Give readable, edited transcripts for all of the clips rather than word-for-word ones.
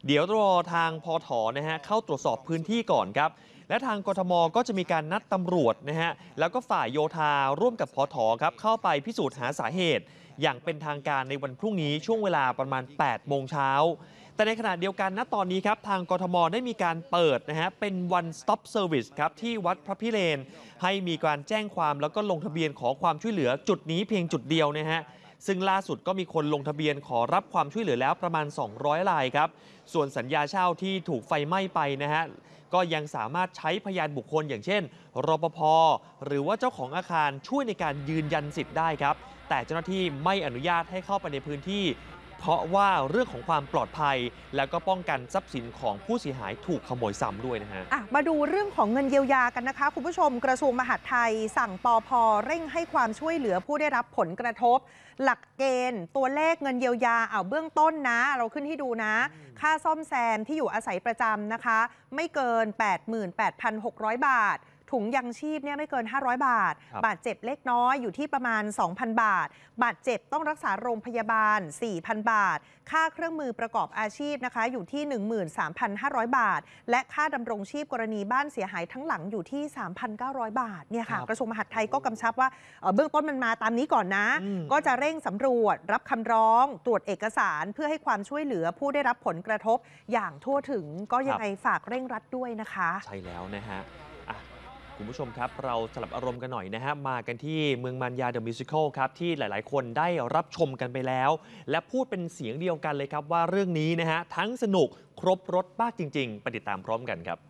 เดี๋ยวรอทางพถ.นะฮะเข้าตรวจสอบพื้นที่ก่อนครับและทางกทม.ก็จะมีการนัดตำรวจนะฮะแล้วก็ฝ่ายโยธาร่วมกับพถ.ครับเข้าไปพิสูจน์หาสาเหตุอย่างเป็นทางการในวันพรุ่งนี้ช่วงเวลาประมาณ 8 โมงเช้าแต่ในขณะเดียวกันณตอนนี้ครับทางกทม.ได้มีการเปิดนะฮะเป็น one stop service ครับที่วัดพระพิเรนให้มีการแจ้งความแล้วก็ลงทะเบียนขอความช่วยเหลือจุดนี้เพียงจุดเดียวนะฮะซึ่งล่าสุดก็มีคนลงทะเบียนขอรับความช่วยเหลือแล้วประมาณ200 รายครับส่วนสัญญาเช่าที่ถูกไฟไหม้ไปนะฮะก็ยังสามารถใช้พยานบุคคลอย่างเช่นรปภ.หรือว่าเจ้าของอาคารช่วยในการยืนยันสิทธิ์ได้ครับแต่เจ้าหน้าที่ไม่อนุญาตให้เข้าไปในพื้นที่เพราะว่าเรื่องของความปลอดภัยแล้วก็ป้องกันทรัพย์สินของผู้เสียหายถูกขโมยซ้ำด้วยนะฮะมาดูเรื่องของเงินเยียวยากันนะคะคุณผู้ชมกระทรวงมหาดไทยสั่งปภ.เร่งให้ความช่วยเหลือผู้ได้รับผลกระทบหลักเกณฑ์ตัวเลขเงินเยียวยาเบื้องต้นนะเราขึ้นให้ดูนะค่าซ่อมแซมที่อยู่อาศัยประจำนะคะไม่เกิน 88,600 บาทถุงยังชีพเนี่ยไม่เกิน500 บาทบาดเจ็บเล็กน้อยอยู่ที่ประมาณ 2,000 บาทบาดเจ็บต้องรักษาโรงพยาบาล 4,000 บาทค่าเครื่องมือประกอบอาชีพนะคะอยู่ที่ 13,500 บาทและค่าดำรงชีพกรณีบ้านเสียหายทั้งหลังอยู่ที่ 3,900 บาทเนี่ยค่ะกระทรวงมหาดไทยก็กำชับว่าเบื้องต้นมันมาตามนี้ก่อนนะก็จะเร่งสำรวจรับคำร้องตรวจเอกสารเพื่อให้ความช่วยเหลือผู้ได้รับผลกระทบอย่างทั่วถึงก็ยังไงฝากเร่งรัดด้วยนะคะใช่แล้วนะฮะคุณผู้ชมครับเราสลับอารมณ์กันหน่อยนะฮะมากันที่เมืองมันยาเดอะมิวสิคัลครับที่หลายๆคนได้รับชมกันไปแล้วและพูดเป็นเสียงเดียวกันเลยครับว่าเรื่องนี้นะฮะทั้งสนุกครบรสมากจริงๆไปติดตามพร้อมกันครับ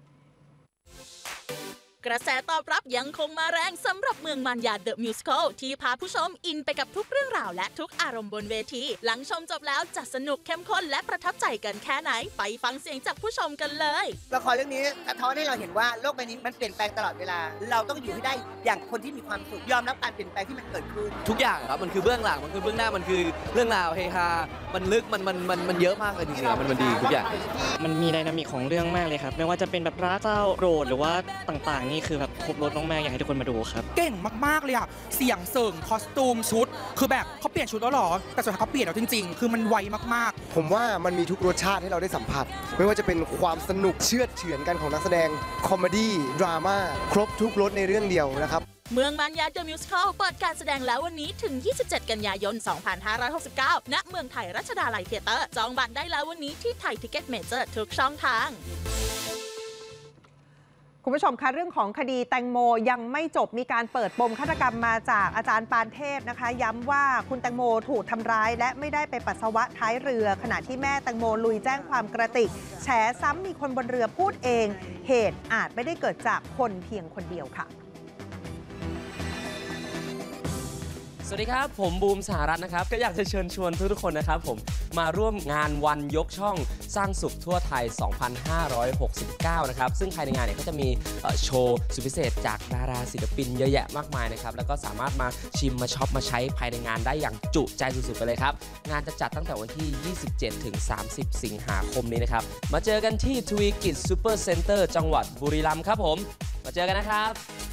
กระแสตอบรับยังคงมาแรงสำหรับเมืองมันยาเดอะมิวสิคัลที่พาผู้ชมอินไปกับทุกเรื่องราวและทุกอารมณ์บนเวทีหลังชมจบแล้วจะสนุกเข้มข้นและประทับใจกันแค่ไหนไปฟังเสียงจากผู้ชมกันเลยละครเรื่องนี้สะท้อนให้เราเห็นว่าโลกใบนี้มันเปลี่ยนแปลงตลอดเวลาเราต้องอยู่ให้ได้อย่างคนที่มีความสุขยอมรับการเปลี่ยนแปลงที่มันเกิดขึ้นทุกอย่างครับมันคือเบื้องหลังมันคือเบื้องหน้ามันคือเรื่องราวเฮฮามันลึกมันเยอะมากเลยจริงๆมันดีทุกอย่างมันมีไดนามิกของเรื่องมากเลยครับไม่ว่าจะเป็นแบบรักเศร้าโกรธหรือว่าต่างๆนี่คือแบบครบรสมากๆอยากให้ทุกคนมาดูครับเก่งมากๆเลยอะเสียงเสริงคอสตูมชุดคือแบบเขาเปลี่ยนชุดแล้วหรอแต่สุดท้ายเขาเปลี่ยนแล้วจริงๆคือมันไวมากๆผมว่ามันมีทุกรสชาติให้เราได้สัมผัสไม่ว่าจะเป็นความสนุกเชื่อดเฉือนกันของนักแสดงคอมเมดี้ดราม่าครบทุกรสในเรื่องเดียวนะครับเมืองมันยาเดอะมิวสิคัลเปิดการแสดงแล้ววันนี้ถึง 27 กันยายน 2569 ณ เมืองไทยรัชดาลัยเธียเตอร์จองบัตรได้แล้ววันนี้ที่ไทยทิกเก็ตเมเจอร์ทุกช่องทางคุณผู้ชมคะเรื่องของคดีแตงโมยังไม่จบมีการเปิดปมฆาตกรรมมาจากอาจารย์ปานเทพนะคะย้ำว่าคุณแตงโมถูกทำร้ายและไม่ได้ไปปัสสาวะท้ายเรือขณะที่แม่แตงโมลุยแจ้งความกระติกแฉซ้ำมีคนบนเรือพูดเองเหตุอาจไม่ได้เกิดจากคนเพียงคนเดียวค่ะสวัสดีครับผมบูมสหรัฐนะครับก็อยากจะเชิญชวนทุกคนนะครับผมมาร่วมงานวันยกช่องสร้างสุขทั่วไทย 2569 นะครับซึ่งภายในงานเนี่ยก็จะมีโชว์สุดพิเศษจากดาราศิลปินเยอะแยะมากมายนะครับแล้วก็สามารถมาชิมมาช็อปมาใช้ภายในงานได้อย่างจุใจสุดๆไปเลยครับงานจะจัดตั้งแต่วันที่ 27 ถึง 30 สิงหาคมนี้นะครับมาเจอกันที่ทวีกิจซูเปอร์เซ็นเตอร์จังหวัดบุรีรัมย์ครับผมมาเจอกันนะครับ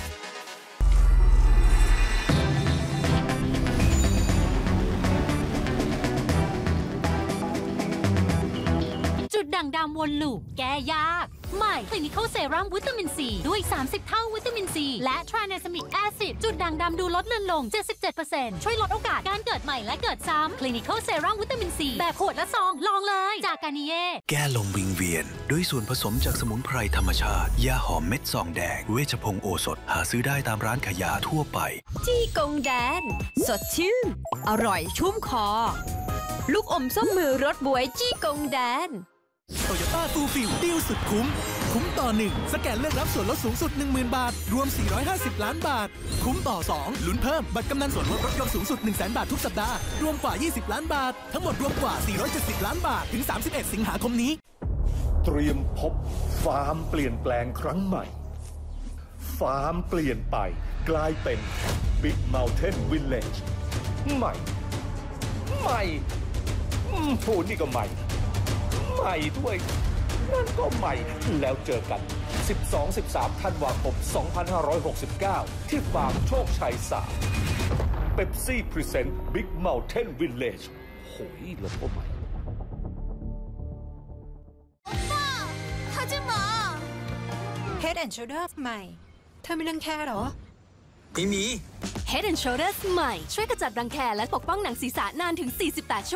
จุดด่างดำวนลูปแก้ยากใหม่ Clinical Serum วิตามินซีด้วย30 เท่าวิตามินซีและ Tranexamic Acid จุดด่างดำดูลดเลือนลง 77% ช่วยลดโอกาสการเกิดใหม่และเกิดซ้ำ Clinical Serum วิตามินซีแบบขวดและซองลองเลยจากกานิเย่แก้ลมวิงเวียนด้วยส่วนผสมจากสมุนไพรธรรมชาติยาหอมเม็ดซองแดงเวชพงศ์โอสถหาซื้อได้ตามร้านขายยาทั่วไปจี้กงแดนสดชื่นอร่อยชุ่มคอลูกอมส้มมือรสบวยจี้กงแดนโตโยต้าฟูลฟิลดีลสุดคุ้มต่อ1สแกนเลือกรับส่วนลดสูงสุด 10,000 บาทรวม450 ล้านบาทคุ้มต่อ2ลุ้นเพิ่มบัตรกำนันส่วนลดรถยนต์สูงสุด 100,000 บาททุกสัปดาห์รวมกว่า20 ล้านบาททั้งหมดรวมกว่า470 ล้านบาทถึง31 สิงหาคมนี้เตรียมพบฟาร์มเปลี่ยนแปลงครั้งใหม่ฟาร์มเปลี่ยนไปกลายเป็น Big Mountain Village ใหม่พูดนี่ก็ใหม่ด้วยนั่นก็ใหม่แล้วเจอกัน 12-13 ธันวาคม 2569 ที่ฟาร์มโชคชัย 3 เป๊ปซี่พรีเซนต์ Big Mountain Village โหยโลโก้ใหม่ Head and Shoulders ใหม่เธอมีรังแคเหรอไม่มี Head and Shoulders ใหม่ช่วยกระจัดรังแคและปกป้องหนังศีรษะนานถึง 48 ชั่วโมง